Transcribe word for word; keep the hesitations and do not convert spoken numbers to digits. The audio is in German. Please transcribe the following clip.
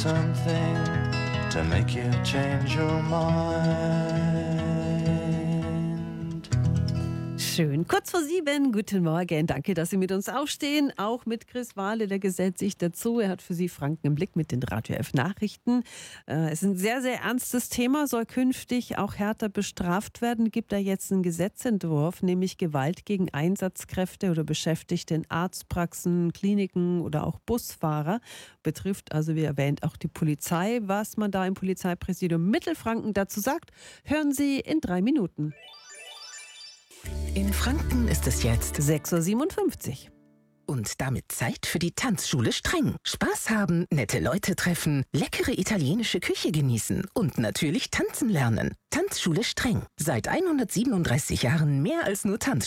something to make you change your mind. Schön. Kurz vor sieben. Guten Morgen. Danke, dass Sie mit uns aufstehen. Auch mit Chris Wahle, der gesellt sich dazu. Er hat für Sie Franken im Blick mit den Radio F Nachrichten. Äh, es ist ein sehr, sehr ernstes Thema. Soll künftig auch härter bestraft werden. Gibt da jetzt einen Gesetzentwurf, nämlich Gewalt gegen Einsatzkräfte oder Beschäftigte in Arztpraxen, Kliniken oder auch Busfahrer. Betrifft also, wie erwähnt, auch die Polizei. Was man da im Polizeipräsidium Mittelfranken dazu sagt, hören Sie in drei Minuten. In Franken ist es jetzt sechs Uhr siebenundfünfzig. Und damit Zeit für die Tanzschule Streng. Spaß haben, nette Leute treffen, leckere italienische Küche genießen und natürlich tanzen lernen. Tanzschule Streng. Seit hundertsiebenunddreißig Jahren mehr als nur Tanz.